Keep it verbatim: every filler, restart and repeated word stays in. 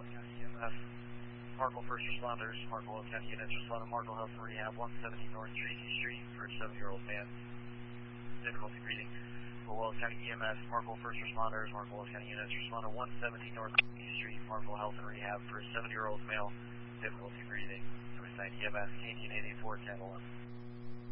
County E M S, Markle First Responders, Markle Will County Units responding to Markle Health and Rehab, one seventy North Tracy Street for a seven-year-old man. Difficulty breathing. Will County E M S, Markle First Responders, Markle Will County Units responding to one seventy North Tracy Street, Markle Health and Rehab for a seven-year-old male. Difficulty breathing. Suicide E M S, Canadian eight eight four, ten eleven.